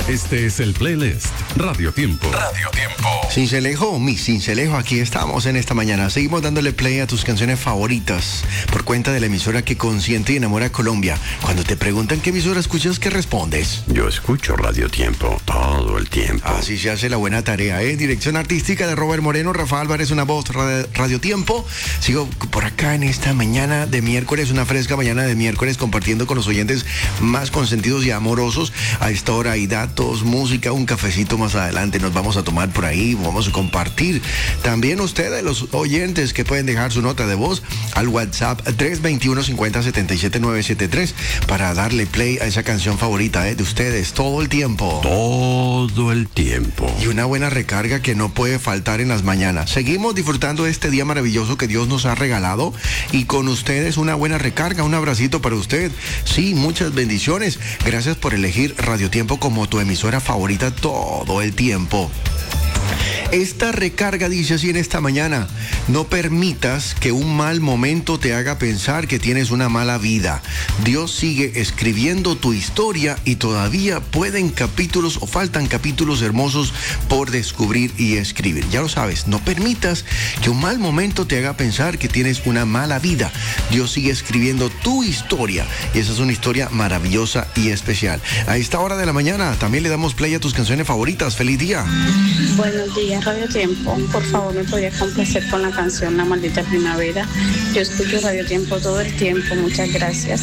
Este es el playlist Radio Tiempo. Radio Tiempo. Cincelejo, mi Cincelejo, aquí estamos en esta mañana. Seguimos dándole play a tus canciones favoritas por cuenta de la emisora que consiente y enamora a Colombia. Cuando te preguntan qué emisora escuchas, ¿qué respondes? Yo escucho Radio Tiempo todo el tiempo. Así se hace la buena tarea, ¿eh? Dirección artística de Robert Moreno, Rafa Álvarez, una voz, Radio Tiempo. Sigo por acá en esta mañana de miércoles, una fresca mañana de miércoles, compartiendo con los oyentes más consentidos y amorosos. A esta hora hay datos, música, un cafecito más adelante nos vamos a tomar por ahí, vamos a compartir. También ustedes, los oyentes, que pueden dejar su nota de voz al WhatsApp 321-50-77-973 para darle play a esa canción favorita de ustedes todo el tiempo. Todo el tiempo. Y una buena recarga que no puede faltar en las mañanas. Seguimos disfrutando de este día maravilloso que Dios nos ha regalado y con ustedes una buena recarga, un abracito para usted. Sí, muchas bendiciones. Gracias por elegir Radio Tiempo como tu emisora favorita todo el tiempo. Esta recarga dice así en esta mañana: no permitas que un mal momento te haga pensar que tienes una mala vida. Dios sigue escribiendo tu historia y todavía pueden capítulos o faltan capítulos hermosos por descubrir y escribir. Ya lo sabes, no permitas que un mal momento te haga pensar que tienes una mala vida. Dios sigue escribiendo tu historia y esa es una historia maravillosa y especial. A esta hora de la mañana también le damos play a tus canciones favoritas. ¡Feliz día! Buenos días, Radio Tiempo. Por favor, me podría complacer con la canción La Maldita Primavera. Yo escucho Radio Tiempo todo el tiempo. Muchas gracias.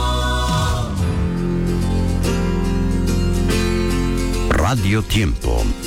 Radio Tiempo.